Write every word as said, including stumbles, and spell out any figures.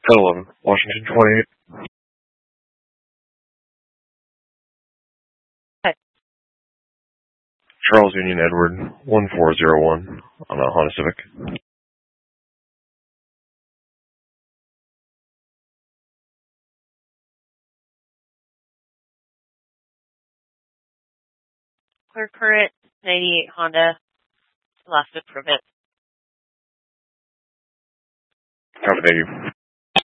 eleven, Washington twenty-eight. Hi. Charles Union Edward, one four zero one on a Honda Civic. Clear Current, ninety-eight Honda, last improvement. Copy, thank you.